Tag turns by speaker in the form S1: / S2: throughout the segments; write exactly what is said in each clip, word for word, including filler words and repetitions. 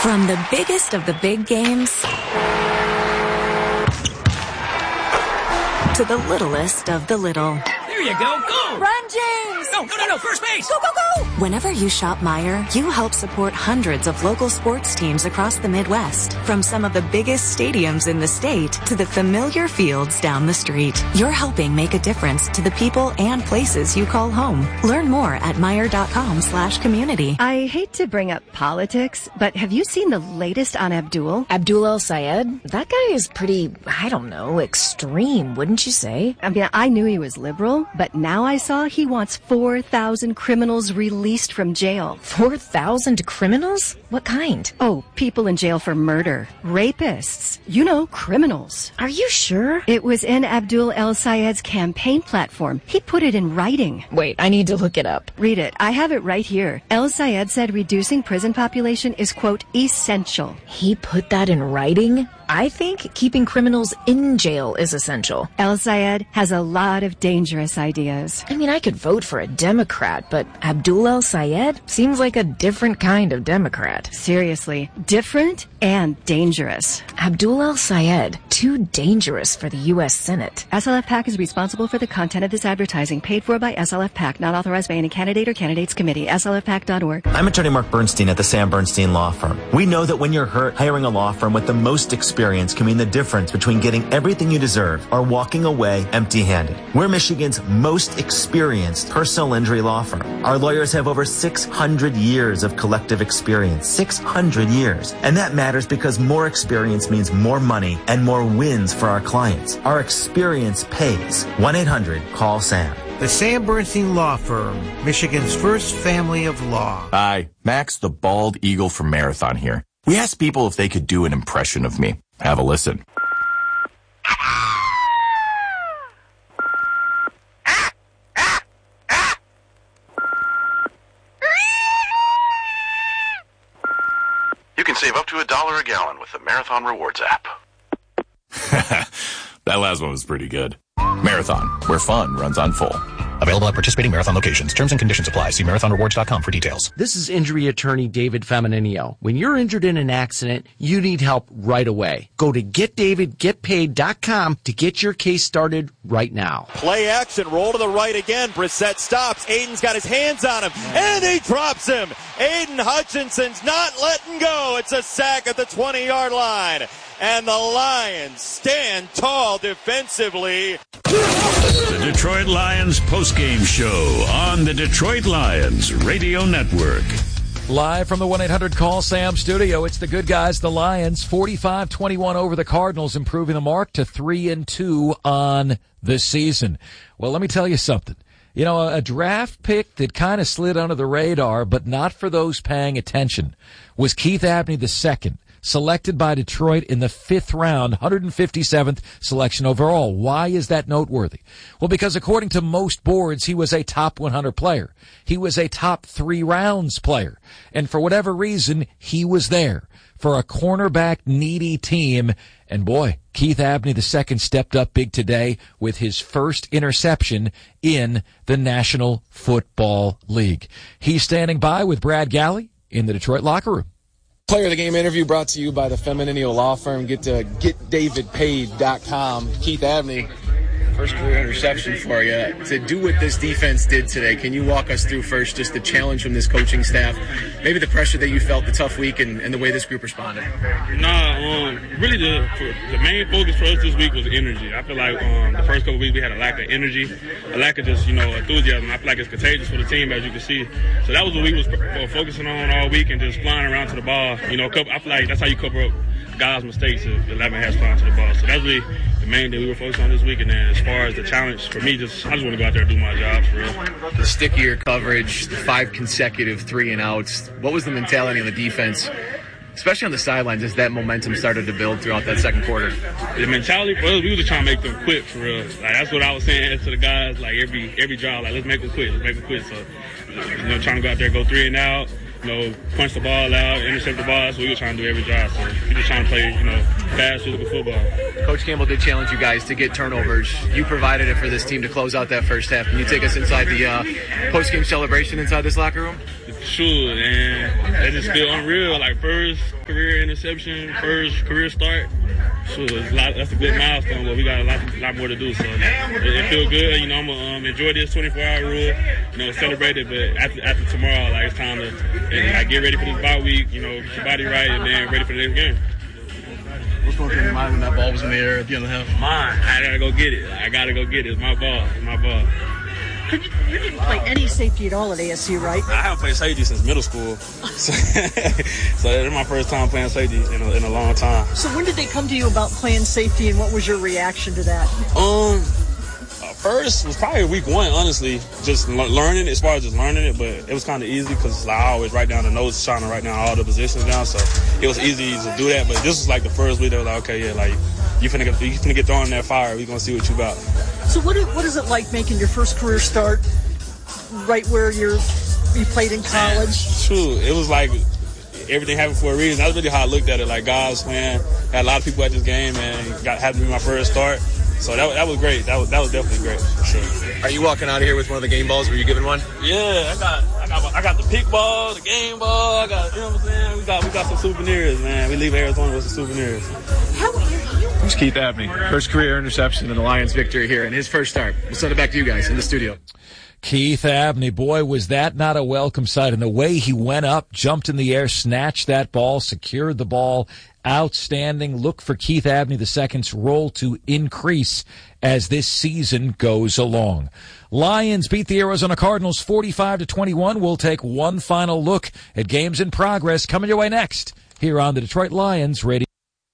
S1: From the biggest of the big games to the littlest of the little.
S2: There you go, go!
S1: Run, James!
S2: No, no, no, no, first base!
S1: Go, go, go! Whenever you shop Meijer, you help support hundreds of local sports teams across the Midwest. From some of the biggest stadiums in the state to the familiar fields down the street. You're helping make a difference to the people and places you call home. Learn more at Meijer.com slash community.
S3: I hate to bring up politics, but have you seen the latest on Abdul?
S4: Abdul El-Sayed? That guy is pretty, I don't know, extreme, wouldn't you say?
S3: I mean, I knew he was liberal, but now I saw he wants four thousand criminals released from jail.
S4: four thousand criminals? What kind?
S3: Oh, people in jail for murder. Rapists. You know, criminals.
S4: Are you sure?
S3: It was in Abdul El-Sayed's campaign platform. He put it in writing.
S4: Wait, I need to look it up.
S3: Read it. I have it right here. El-Sayed said reducing prison population is, quote, essential.
S4: He put that in writing? I think keeping criminals in jail is essential.
S3: El-Sayed has a lot of dangerous ideas.
S4: I mean, I could vote for a Democrat, but Abdul El-Sayed seems like a different kind of Democrat.
S3: Seriously, different and dangerous.
S4: Abdul El-Sayed, too dangerous for the U S Senate.
S3: S L F PAC is responsible for the content of this advertising, paid for by S L F PAC, not authorized by any candidate or candidates committee. S L F PAC dot org.
S5: I'm attorney Mark Bernstein at the Sam Bernstein Law Firm. We know that when you're hurt, hiring a law firm with the most experience can mean the difference between getting everything you deserve or walking away empty-handed. We're Michigan's most experienced personal injury law firm. Our lawyers have over six hundred years of collective experience. six hundred years. And that matters because more experience means more money and more wins for our clients. Our experience pays. one eight hundred call SAM.
S6: The Sam Bernstein Law Firm, Michigan's first family of law.
S7: Hi, Max the Bald Eagle from Marathon here. We asked people if they could do an impression of me. Have a listen.
S8: You can save up to a dollar a gallon with the Marathon Rewards app.
S7: That last one was pretty good. Marathon, where fun runs on full.
S9: Available at participating Marathon locations. Terms and conditions apply. See marathon rewards dot com for details.
S10: This is injury attorney David Femininio. When you're injured in an accident, you need help right away. Go to get david get paid dot com to get your case started right now.
S11: Play action, roll to the right again. Brissett stops. Aiden's got his hands on him, and he drops him. Aiden Hutchinson's not letting go. It's a sack at the twenty-yard line. And the Lions stand tall defensively.
S12: The Detroit Lions postgame show on the Detroit Lions Radio Network.
S13: Live from the one eight hundred call SAM studio, it's the good guys, the Lions, forty-five twenty-one over the Cardinals, improving the mark to three and two on the season. Well, let me tell you something. You know, a draft pick that kind of slid under the radar, but not for those paying attention, was Keith Abney the second. Selected by Detroit in the fifth round, one hundred fifty-seventh selection overall. Why is that noteworthy? Well, because according to most boards, he was a top one hundred player. He was a top three rounds player. And for whatever reason, he was there for a cornerback needy team. And boy, Keith Abney the second stepped up big today with his first interception in the National Football League. He's standing by with Brad Galley in the Detroit locker room.
S14: Player of the Game interview brought to you by the Femininio Law Firm. Get to get david paid dot com. Keith Abney, first career interception for you. To do what this defense did today, can you walk us through first just the challenge from this coaching staff, maybe the pressure that you felt, the tough week, and, and the way this group responded?
S15: Nah, um, really the the main focus for us this week was energy. I feel like um, the first couple of weeks we had a lack of energy, a lack of just, you know, enthusiasm. I feel like it's contagious for the team, as you can see. So that was what we was focusing on all week and just flying around to the ball. You know, I feel like that's how you cover up guys' mistakes if eleven has flying to the ball. So that's really the main thing we were focused on this week. And then as far as the challenge, for me, just I just want to go out there and do my job for real.
S14: The stickier coverage, the five consecutive three and outs. What was the mentality on the defense, especially on the sidelines, as that momentum started to build throughout that second quarter?
S15: The mentality for us, we were just trying to make them quit for real. Like, that's what I was saying to the guys, like every every drive, like let's make them quit, let's make them quit. So, you know, trying to go out there, go three and out. You know, punch the ball out, intercept the ball. That's what we were trying to do every drive. So we're just trying to play, you know, fast, physical football.
S14: Coach Campbell did challenge you guys to get turnovers. You provided it for this team to close out that first half. Can you take us inside the uh, post-game celebration inside this locker room?
S15: Shoot, and that just feel unreal. Like, first career interception, first career start. Shoot, it's a lot, that's a good milestone, but we got a lot, lot more to do. So it, it feels good. You know, I'm gonna um, enjoy this twenty-four hour rule. You know, celebrate it. But after, after tomorrow, like, it's time to and, like, get ready for this bye week. You know, get your body right, and then ready for the next game.
S14: What's going through your mind when that ball was in the air at the end of the half?
S15: Mine. I gotta go get it. I gotta go get it. It's my ball. It's my ball.
S16: You, you didn't play any safety at all at A S U, right?
S15: I haven't played safety since middle school. So, so it's my first time playing safety in a, in a long time.
S16: So when did they come to you about playing safety, and what was your reaction to that?
S15: Um, uh, first was probably week one, honestly. Just le- learning, as far as just learning it, but it was kind of easy because like, I always write down the notes, trying to write down all the positions down, so it was easy to do that. But this was like the first week that was like, okay, yeah, like, you finna get, you finna get thrown in that fire. We gonna see what you about.
S16: So what is, what is it like making your first career start right where you're you played in college?
S15: True. It was like everything happened for a reason. That's really how I looked at it. Like, guys playing, had a lot of people at this game, and got had to be my first start. So that that was great. That was that was definitely great. For sure.
S14: Are you walking out of here with one of the game balls? Were you given one?
S15: Yeah, I got I got I got the pick ball, the game ball. I got, you know what I'm saying? We got we got some souvenirs, man. We leave Arizona with some souvenirs.
S16: How are you?
S14: Who's Keith Abney? First career interception in the Lions' victory here, and his first start. We'll send it back to you guys in the studio.
S13: Keith Abney, boy, was that not a welcome sight. And the way he went up, jumped in the air, snatched that ball, secured the ball, outstanding. Look for Keith Abney the second's role to increase as this season goes along. Lions beat the Arizona Cardinals forty-five to twenty-one. We'll take one final look at games in progress coming your way next here on the Detroit Lions Radio.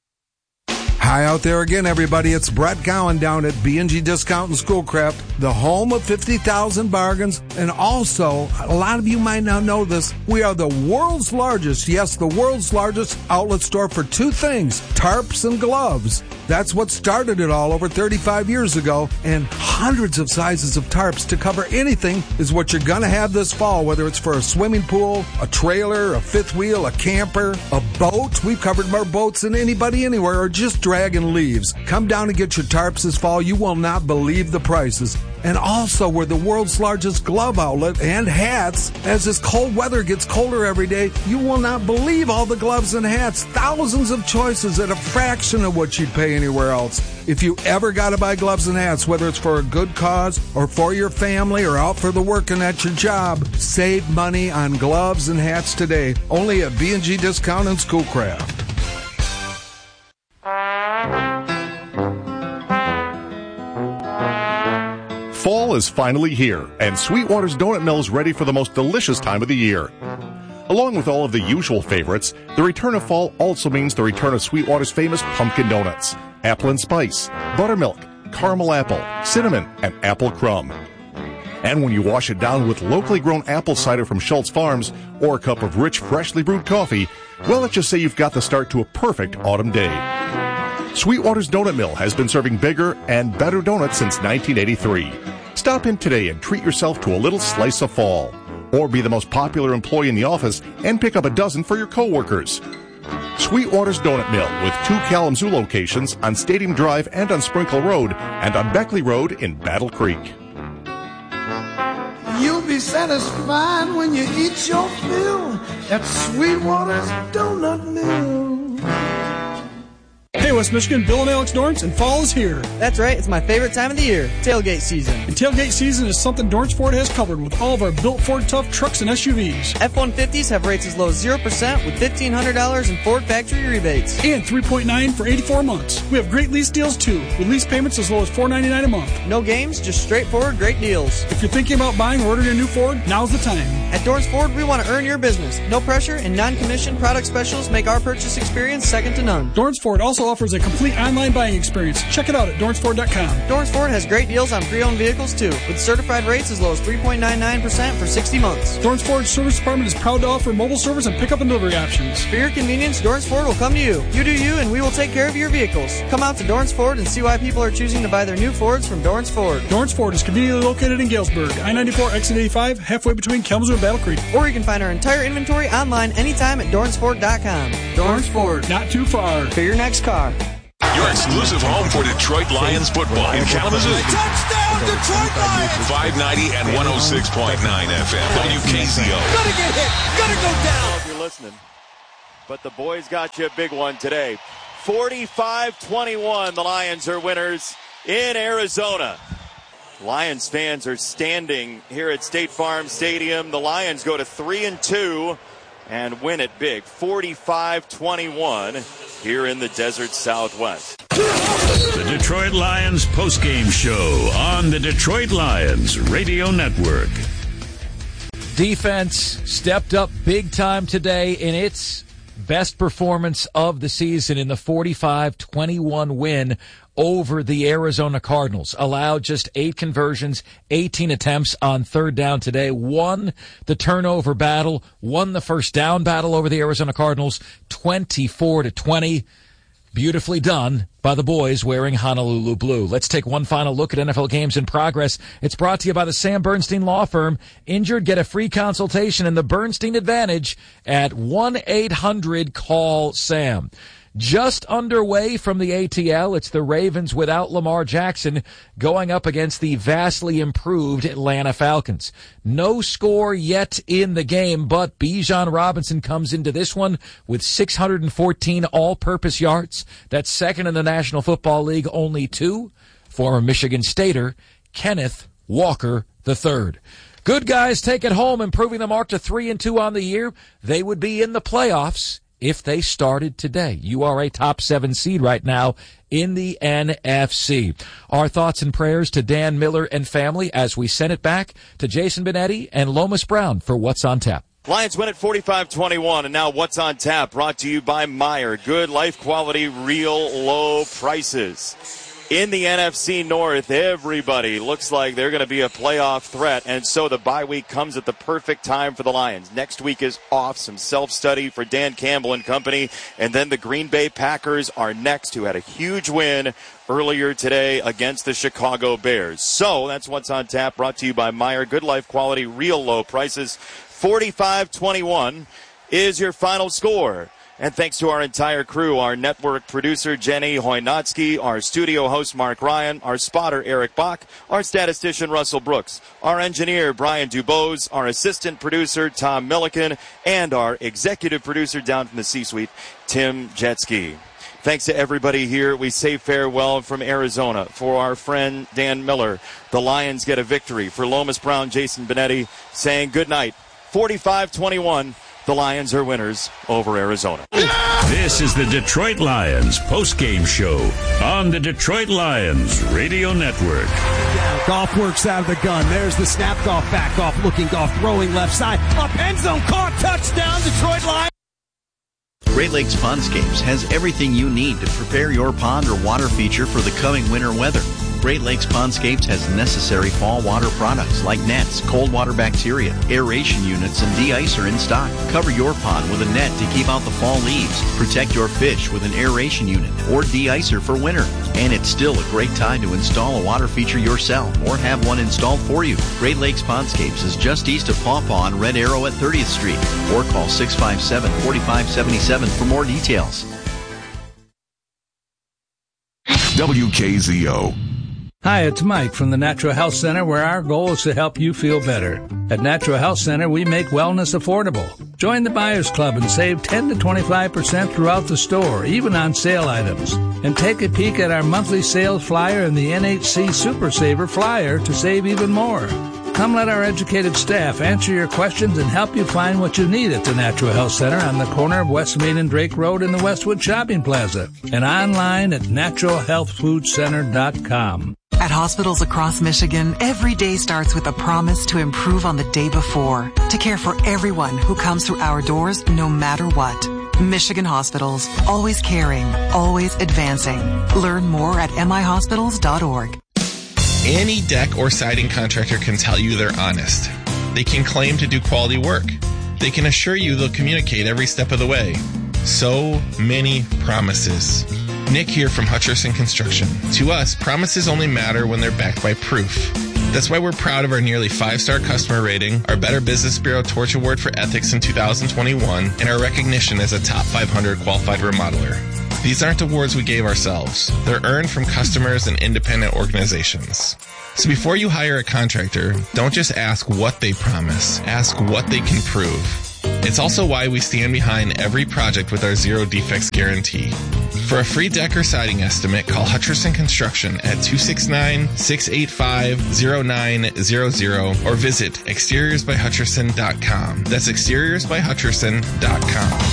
S17: Hi out there again, everybody. It's Brett Gowan down at B and G Discount and Schoolcraft, the home of fifty thousand bargains. And also, a lot of you might not know this, we are the world's largest, yes, the world's largest outlet store for two things, tarps and gloves. That's what started it all over thirty-five years ago, and hundreds of sizes of tarps to cover anything is what you're going to have this fall, whether it's for a swimming pool, a trailer, a fifth wheel, a camper, a boat. We've covered more boats than anybody anywhere, or just dragging leaves. Come down and get your tarps this fall. You will not believe the prices. And also, we're the world's largest glove outlet and hats. As this cold weather gets colder every day, you will not believe all the gloves and hats. Thousands of choices at a fraction of what you'd pay anywhere else. If you ever got to buy gloves and hats, whether it's for a good cause or for your family or out for the working at your job, save money on gloves and hats today. Only at B and G Discount and Schoolcraft.
S18: Fall is finally here, and Sweetwater's Donut Mill is ready for the most delicious time of the year. Along with all of the usual favorites, the return of fall also means the return of Sweetwater's famous pumpkin donuts, apple and spice, buttermilk, caramel apple, cinnamon, and apple crumb. And when you wash it down with locally grown apple cider from Schultz Farms or a cup of rich, freshly brewed coffee, well, let's just say you've got the start to a perfect autumn day. Sweetwater's Donut Mill has been serving bigger and better donuts since nineteen eighty-three. Stop in today and treat yourself to a little slice of fall. Or be the most popular employee in the office and pick up a dozen for your coworkers. Sweetwater's Donut Mill with two Kalamazoo locations on Stadium Drive and on Sprinkle Road and on Beckley Road in Battle Creek.
S19: You'll be satisfied when you eat your fill at Sweetwater's Donut Mill.
S20: Hey, West Michigan, Bill and Alex Dorrance, and fall is here.
S21: That's right, it's my favorite time of the year, tailgate season.
S20: And tailgate season is something Dorrance Ford has covered with all of our built Ford Tough trucks and S U Vs.
S21: F one fifties have rates as low as zero percent with fifteen hundred dollars in Ford factory rebates.
S20: And three point nine for eighty-four months. We have great lease deals too, with lease payments as low as four ninety-nine a month.
S21: No games, just straightforward great deals.
S20: If you're thinking about buying or ordering a new Ford, now's the time.
S21: At Dorrance Ford, we want to earn your business. No pressure, and non-commissioned product specials make our purchase experience second to none.
S20: Dorrance Ford also offers a complete online buying experience. Check it out at Dorrance Ford dot com.
S21: Dorrance Ford has great deals on pre-owned vehicles too, with certified rates as low as three point nine nine percent for sixty months.
S20: Dorrance Ford's service department is proud to offer mobile service and pickup and delivery options.
S21: For your convenience, Dorrance Ford will come to you. You do you, and we will take care of your vehicles. Come out to Dorrance Ford and see why people are choosing to buy their new Fords from Dorrance Ford.
S20: Dorrance Ford is conveniently located in Galesburg, I ninety-four, exit eighty-five, halfway between Kalamazoo and Battle Creek.
S21: Or you can find our entire inventory online anytime at Dorrance Ford dot com. Dorrance Ford.
S20: Not too far.
S21: For your next car.
S2: Your exclusive home for Detroit Lions football in Kalamazoo.
S19: Touchdown, Detroit Lions!
S2: five ninety and one oh six point nine F M. W K Z O.
S19: Gonna get hit. Gonna go down.
S11: If you're listening. But the boys got you a big one today. forty-five twenty-one, the Lions are winners in Arizona. Lions fans are standing here at State Farm Stadium. The Lions go to three and two and win it big, forty-five twenty-one here in the desert Southwest.
S12: The Detroit Lions postgame show on the Detroit Lions Radio Network.
S13: Defense stepped up big time today in its best performance of the season in the forty-five twenty-one win over the Arizona Cardinals. Allowed just eight conversions, eighteen attempts on third down today. Won the turnover battle, won the first down battle over the Arizona Cardinals, twenty-four to twenty. Beautifully done by the boys wearing Honolulu blue. Let's take one final look at N F L games in progress. It's brought to you by the Sam Bernstein Law Firm. Injured, get a free consultation and the Bernstein Advantage at one eight hundred call SAM. Just underway from the A T L, it's the Ravens without Lamar Jackson going up against the vastly improved Atlanta Falcons. No score yet in the game, but Bijan Robinson comes into this one with six hundred fourteen all-purpose yards. That's second in the National Football League, only two. Former Michigan Stater Kenneth Walker the third. Good guys take it home, improving the mark to three and two on the year. They would be in the playoffs if they started today. You are a top seven seed right now in the N F C. Our thoughts and prayers to Dan Miller and family as we send it back to Jason Benetti and Lomas Brown for What's on Tap.
S11: Lions win at forty-five twenty-one, and now What's on Tap, brought to you by Meijer. Good life quality, real low prices. In the N F C North, everybody looks like they're going to be a playoff threat, and so the bye week comes at the perfect time for the Lions. Next week is off, some self-study for Dan Campbell and company, and then the Green Bay Packers are next, who had a huge win earlier today against the Chicago Bears. So that's What's on Tap, brought to you by Meijer. Good life quality, real low prices. forty-five twenty-one is your final score. And thanks to our entire crew, our network producer, Jenny Hoynotsky, our studio host, Mark Ryan, our spotter, Eric Bach, our statistician, Russell Brooks, our engineer, Brian Dubose, our assistant producer, Tom Milliken, and our executive producer down from the C-suite, Tim Jetski. Thanks to everybody here. We say farewell from Arizona. For our friend Dan Miller, the Lions get a victory. For Lomas Brown, Jason Benetti, saying good night. forty-five twenty-one. The Lions are winners over Arizona.
S12: This is the Detroit Lions postgame show on the Detroit Lions Radio Network.
S22: Goff works out of the gun. There's the snap. Goff back off, looking Goff, throwing left side. Up end zone, caught, touchdown, Detroit Lions.
S23: Great Lakes Pondscapes has everything you need to prepare your pond or water feature for the coming winter weather. Great Lakes Pondscapes has necessary fall water products like nets, cold water bacteria, aeration units, and de-icer in stock. Cover your pond with a net to keep out the fall leaves. Protect your fish with an aeration unit or de-icer for winter. And it's still a great time to install a water feature yourself or have one installed for you. Great Lakes Pondscapes is just east of Paw Paw on Red Arrow at thirtieth Street. Or call six five seven, four five seven seven for more details.
S2: W K Z O.
S24: Hi, it's Mike from the Natural Health Center, where our goal is to help you feel better. At Natural Health Center, we make wellness affordable. Join the Buyers Club and save ten to twenty-five percent throughout the store, even on sale items. And take a peek at our monthly sales flyer and the N H C Super Saver flyer to save even more. Come let our educated staff answer your questions and help you find what you need at the Natural Health Center on the corner of West Main and Drake Road in the Westwood Shopping Plaza. And online at natural health food center dot com.
S25: At hospitals across Michigan, every day starts with a promise to improve on the day before, to care for everyone who comes through our doors no matter what. Michigan Hospitals, always caring, always advancing. Learn more at m i hospitals dot org.
S26: Any deck or siding contractor can tell you they're honest. They can claim to do quality work. They can assure you they'll communicate every step of the way. So many promises. Nick here from Hutcherson Construction. To us, promises only matter when they're backed by proof. That's why we're proud of our nearly five-star customer rating, our Better Business Bureau Torch Award for Ethics in two thousand twenty-one, and our recognition as a top five hundred qualified remodeler. These aren't awards we gave ourselves. They're earned from customers and independent organizations. So before you hire a contractor, don't just ask what they promise, ask what they can prove. It's also why we stand behind every project with our zero defects guarantee. For a free deck or siding estimate, call Hutcherson Construction at two six nine, six eight five, zero nine zero zero or visit exteriors by hutcherson dot com. That's exteriors by hutcherson dot com.